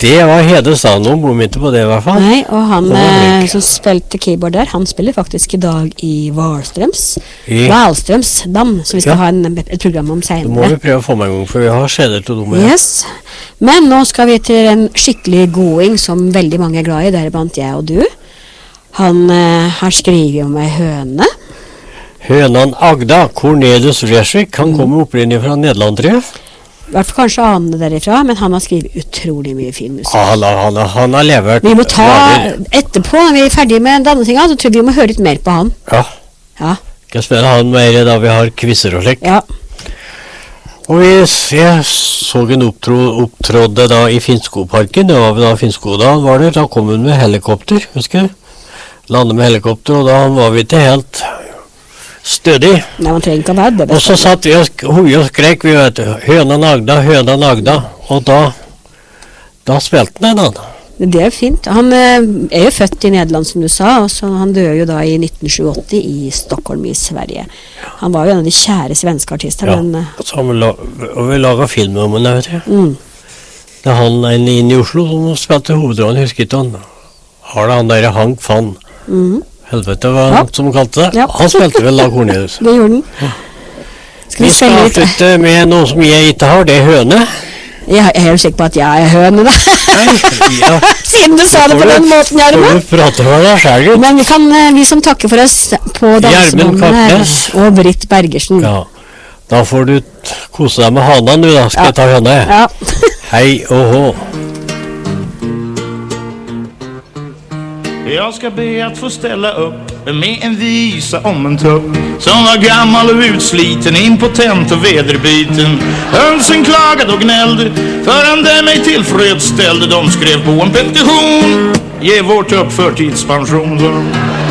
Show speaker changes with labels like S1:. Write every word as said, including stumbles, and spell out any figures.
S1: Det var Hedestad, noen bor ikke på det i hvert fall.
S2: Nei, og han
S1: Det var
S2: eh,
S1: flink.
S2: som spilte keyboard der, han spiller faktisk i dag i Wahlstrøms.
S1: I-
S2: Wahlstrøms Dam, som vi skal
S1: Ja.
S2: ha en, et program om
S1: Det må vi
S2: senere.
S1: prøve å få med en gang, for vi har skjeder til dem.
S2: Yes. Men nå skal vi til en skikkelig going som veldig mange er glad i, deriblant jeg og du. Han eh, har skrivet om ei høne.
S1: Hønan Agda, Cornelius Vreeswijk, han kommer opprinnelig fra Nederland, tror jeg.
S2: I hvert fall kanskje anene derifra, men han har skrevet utrolig mye fin musikk.
S1: Ja, han, har- han, har- han har levert.
S2: Vi må ta,
S1: varer.
S2: etterpå, når vi er ferdige med dannetinga, så tror jeg vi må høre litt mer på han.
S1: Ja,
S2: Ja,
S1: skal spille han mer da vi har kvisser og slik.
S2: ja.
S1: Og vi s- jeg så en opptro, opptrådde da i Finnskoparken, det var vel da Finnsko da han var der, da kom hun med helikopter, husker jeg. Landet med helikopter, og da var vi ikke helt stødig.
S2: Nei, man trenger ikke å være det
S1: Og så
S2: beste.
S1: satt vi og sk- hui og skrek, vi vet, høna nagda, høna nagda, og da, da spilte han den.
S2: Det er jo fint. Han eh, er jo født i Nederland, som du sa, og så han døde jo da i nitten sjuogåtti i Stockholm i Sverige. Han var jo en av de kjære svenske artister,
S1: Ja,
S2: men eh,
S1: så har vi la, og vi laget film om henne, vet du.
S2: mm,
S1: Det er han en inne i Oslo som spilte hovedrollen, jeg husker ikke han. Har det han der Hank Fann?
S2: mm,
S1: Helvete, hva
S2: Ja.
S1: han som kalte det?
S2: Ja.
S1: Han spilte vel da Cornelius.
S2: det gjorde den. Skal
S1: Vi
S2: vi
S1: skal
S2: spille litt?
S1: avslutte med noe som jeg ikke har, det er høne.
S2: Jeg, jeg er jo sikker på at jeg er høne, da.
S1: Nei, ja.
S2: Siden du sa det på den måten,
S1: Får
S2: Gjermund.
S1: du prate for deg selv, gutt?
S2: Men vi kan, eh, vi som takker for oss på
S1: Gjermund
S2: dansebåndet her,
S1: Kappnes.
S2: og Britt Bergersen.
S1: Ja, da får du t- kose deg med hanen du da, skal
S2: Ja.
S1: jeg ta høne.
S2: Ja.
S1: Hei og hå.
S3: Jag ska be att få ställa upp med en visa om en tupp som var gammal och utsliten, impotent och vederbiten. Hönsen klagade och gnällde förrän de mig tillfredsställde. De skrev på en petition: ge vår tupp förtidspension.